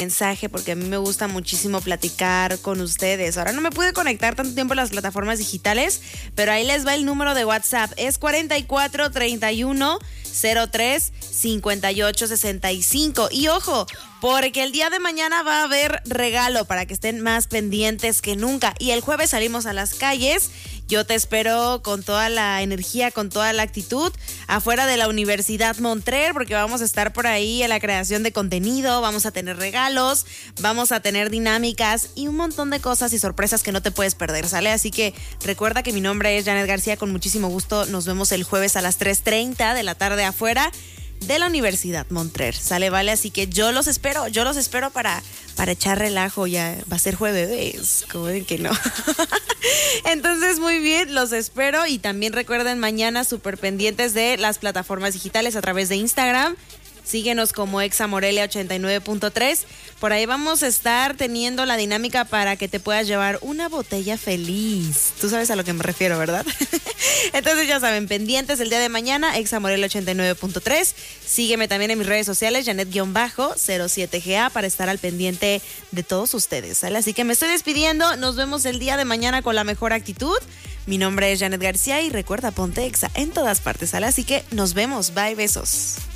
mensaje porque a mí me gusta muchísimo platicar con ustedes. Ahora no me pude conectar tanto tiempo en las plataformas digitales, pero ahí les va el número de WhatsApp. Es 44 31 03 58 65. Y ojo, porque el día de mañana va a haber regalo para que estén más pendientes que nunca. Y el jueves salimos a las calles. Yo te espero con toda la energía, con toda la actitud, afuera de la Universidad Montrer, porque vamos a estar por ahí en la creación de contenido, vamos a tener regalos, vamos a tener dinámicas y un montón de cosas y sorpresas que no te puedes perder, ¿sale? Así que recuerda que mi nombre es Janet García, con muchísimo gusto nos vemos el jueves a las 3:30 de la tarde afuera de la Universidad Montrer, ¿sale? Vale, así que yo los espero para echar relajo. Ya va a ser jueves, como ven que no. Entonces, muy bien, los espero. Y también recuerden, mañana súper pendientes de las plataformas digitales a través de Instagram. Síguenos como Examorelia 89.3. Por ahí vamos a estar teniendo la dinámica para que te puedas llevar una botella feliz. Tú sabes a lo que me refiero, ¿verdad? Entonces ya saben, pendientes el día de mañana, Examorelia 89.3. Sígueme también en mis redes sociales, Janet-07GA, para estar al pendiente de todos ustedes, ¿sale? Así que me estoy despidiendo. Nos vemos el día de mañana con la mejor actitud. Mi nombre es Janet García y recuerda, ponte Exa en todas partes, ¿sale? Así que nos vemos. Bye, besos.